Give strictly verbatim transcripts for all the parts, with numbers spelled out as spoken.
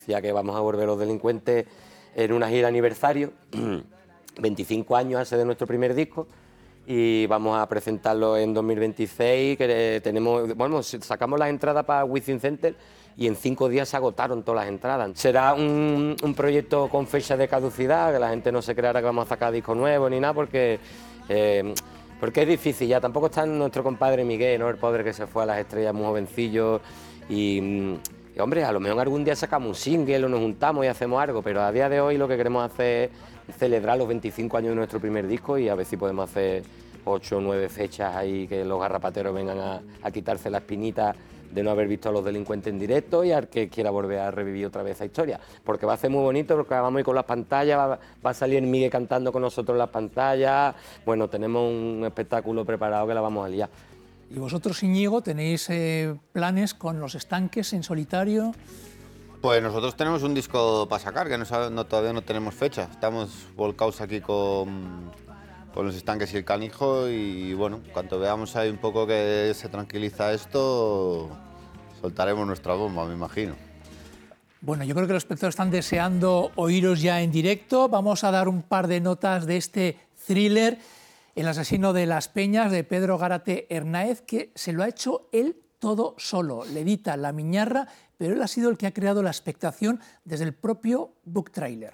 Ya que vamos a volver Los Delincuentes en una gira aniversario, veinticinco años hace de nuestro primer disco, y vamos a presentarlo en dos mil veintiséis, que tenemos, bueno, sacamos las entradas para Wizzing Center y en cinco días se agotaron todas las entradas. Será un, un proyecto con fecha de caducidad, que la gente no se creará que vamos a sacar disco nuevo ni nada, porque, eh, porque es difícil ya. Tampoco está nuestro compadre Miguel, ¿no? El padre que se fue a las estrellas muy jovencillo y... Y, hombre, a lo mejor algún día sacamos un single o nos juntamos y hacemos algo, pero a día de hoy lo que queremos hacer es celebrar los veinticinco años de nuestro primer disco y a ver si podemos hacer ocho o nueve fechas ahí, que los garrapateros vengan a, a quitarse la espinita de no haber visto a Los Delincuentes en directo y al que quiera volver a revivir otra vez esa historia. Porque va a ser muy bonito, porque vamos a ir con las pantallas, va, va a salir Miguel cantando con nosotros en las pantallas. Bueno, tenemos un espectáculo preparado que la vamos a liar. Y vosotros, Íñigo, ¿tenéis eh, planes con Los Estanques en solitario? Pues nosotros tenemos un disco para sacar, que no, sabe, no todavía no tenemos fecha. Estamos volcados aquí con, con Los Estanques y El Canijo y bueno, cuando veamos ahí un poco que se tranquiliza esto, soltaremos nuestra bomba, me imagino. Bueno, yo creo que los espectadores están deseando oíros ya en directo. Vamos a dar un par de notas de este thriller, El asesino de las Peñas, de Pedro Gárate Hernáez, que se lo ha hecho él todo solo. Le edita La Miñarra, pero él ha sido el que ha creado la expectación desde el propio book trailer.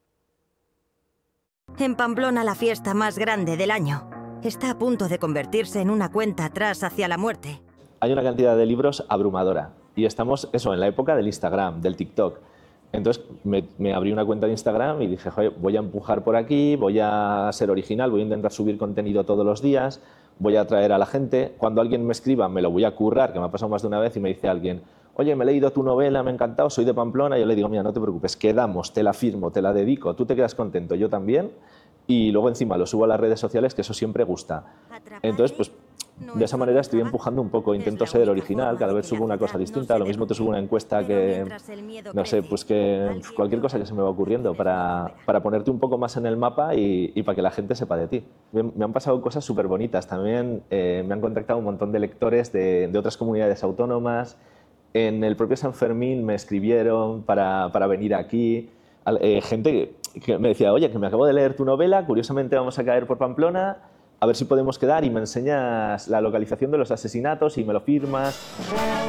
En Pamplona, la fiesta más grande del año está a punto de convertirse en una cuenta atrás hacia la muerte. Hay una cantidad de libros abrumadora y estamos, eso, en la época del Instagram, del TikTok. Entonces me, me abrí una cuenta de Instagram y dije, joder, voy a empujar por aquí, voy a ser original, voy a intentar subir contenido todos los días, voy a atraer a la gente. Cuando alguien me escriba, me lo voy a currar, que me ha pasado más de una vez, y me dice alguien, oye, me he leído tu novela, me ha encantado, soy de Pamplona. Y yo le digo, mira, no te preocupes, quedamos, te la firmo, te la dedico, tú te quedas contento, yo también. Y luego encima lo subo a las redes sociales, que eso siempre gusta. Entonces, pues de esa manera estoy empujando un poco, intento ser original, cada vez subo una cosa distinta, lo mismo te subo una encuesta que, no sé, pues que cualquier cosa que se me va ocurriendo para, para ponerte un poco más en el mapa y, y para que la gente sepa de ti. Me, me han pasado cosas súper bonitas, también eh, me han contactado un montón de lectores de, de otras comunidades autónomas, en el propio San Fermín me escribieron para, para venir aquí, eh, gente que, que me decía, oye, que me acabo de leer tu novela, curiosamente vamos a caer por Pamplona, a ver si podemos quedar y me enseñas la localización de los asesinatos y me lo firmas.